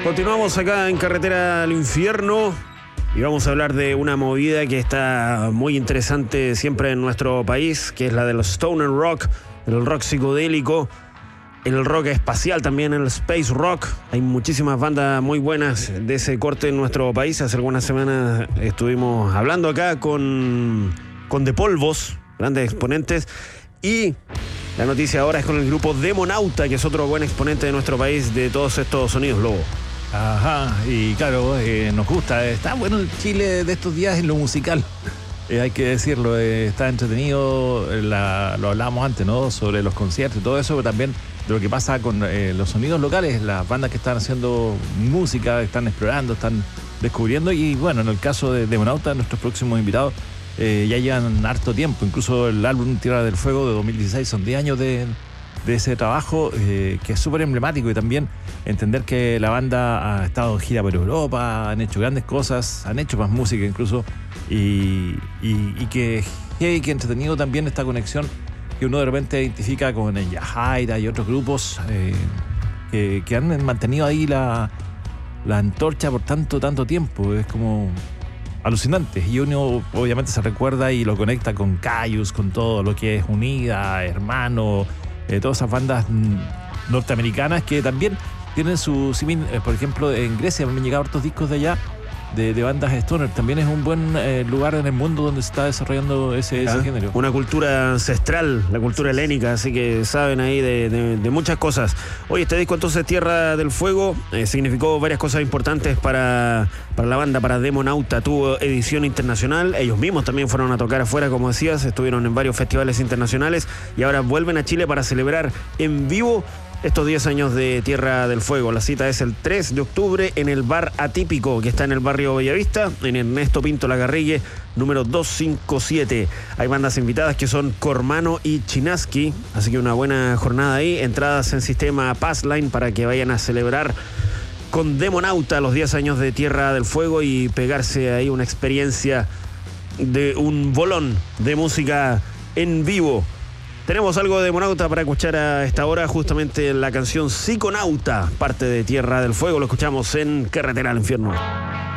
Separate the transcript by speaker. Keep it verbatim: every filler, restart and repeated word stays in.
Speaker 1: Continuamos acá en Carretera al Infierno y vamos a hablar de una movida que está muy interesante siempre en nuestro país, que es la del stoner rock, el rock psicodélico, el rock espacial también, el space rock. Hay muchísimas bandas muy buenas de ese corte en nuestro país. Hace algunas semanas estuvimos hablando acá con, con De Polvos, grandes exponentes, y la noticia ahora es con el grupo Demonauta, que es otro buen exponente de nuestro país de todos estos sonidos, Lobo.
Speaker 2: Ajá, y claro, eh, nos gusta. Está bueno el Chile de estos días en lo musical. Eh, hay que decirlo, eh, está entretenido, la, lo hablábamos antes, ¿no? Sobre los conciertos y todo eso, pero también de lo que pasa con eh, los sonidos locales, las bandas que están haciendo música, están explorando, están descubriendo. Y bueno, en el caso de Demonauta, nuestros próximos invitados eh, ya llevan harto tiempo. Incluso el álbum Tierra del Fuego de dos mil dieciséis, son diez años de, de ese trabajo, eh, que es súper emblemático. Y también entender que la banda ha estado en gira por Europa, han hecho grandes cosas, han hecho más música incluso, y, y, y que hey, que entretenido también esta conexión que uno de repente identifica con el Yajaira y otros grupos eh, que, que han mantenido ahí la, la antorcha por tanto, tanto tiempo. Es como alucinante. Y uno obviamente se recuerda y lo conecta con Caius, con todo lo que es Unida, Hermano, eh, todas esas bandas norteamericanas que también tienen su símil. Eh, por ejemplo, en Grecia me han llegado hartos discos de allá De, de bandas stoner. También es un buen eh, lugar en el mundo donde se está desarrollando ese, ese género.
Speaker 1: Una cultura ancestral, la cultura helénica, así que saben ahí de, de, de muchas cosas. Oye, este disco entonces, Tierra del Fuego, eh, significó varias cosas importantes para, para la banda, para Demonauta. Tuvo edición internacional, ellos mismos también fueron a tocar afuera, como decías, estuvieron en varios festivales internacionales y ahora vuelven a Chile para celebrar en vivo estos diez años de Tierra del Fuego. La cita es el tres de octubre en el Bar Atípico, que está en el barrio Bellavista, en Ernesto Pinto Lagarrigue, número doscientos cincuenta y siete. Hay bandas invitadas que son Cormano y Chinaski, así que una buena jornada ahí. Entradas en sistema Passline para que vayan a celebrar con Demonauta los diez años de Tierra del Fuego y pegarse ahí una experiencia de un bolón de música en vivo. Tenemos algo de Demonauta para escuchar a esta hora, justamente la canción Psiconauta, parte de Tierra del Fuego. Lo escuchamos en Carretera al Infierno.